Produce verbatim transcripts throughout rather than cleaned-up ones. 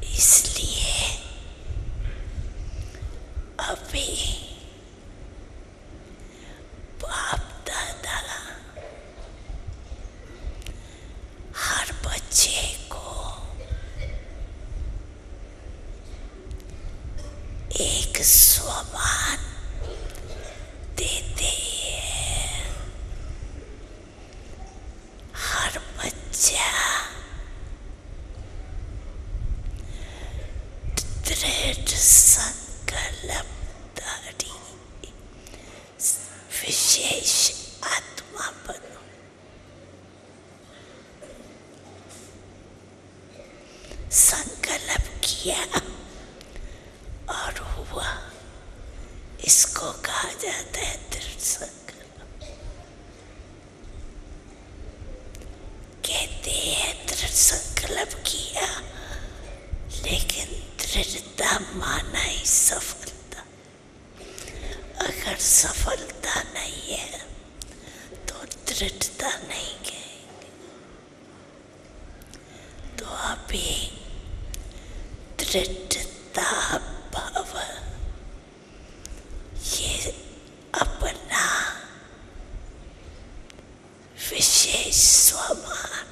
इसलिए अभी बाप दादा हर बच्चे को एक स्वमान देते हैं। हर बच्चा दृढ़ संकल्पधारी विशेष आत्मा बनो। संकल्प किया और हुआ, इसको कहा जाता है दृढ़ संकल्प। कहते हैं दृढ़ संकल्प किया, लेकिन दृढ़ता माना ही सफलता। अगर सफलता नहीं है तो दृढ़ता नहीं कहेंगे। तो अभी दृढ़ता भाव ये अपना विशेष स्वमान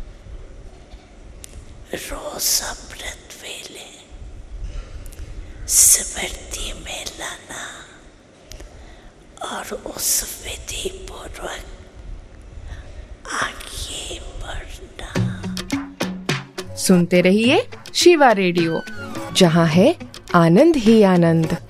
रोज अमृत वेले स्मृति में लाना और उस विधि पूर्वक आगे बढ़ना। सुनते रहिए शिवा रेडियो, जहाँ है आनंद ही आनंद।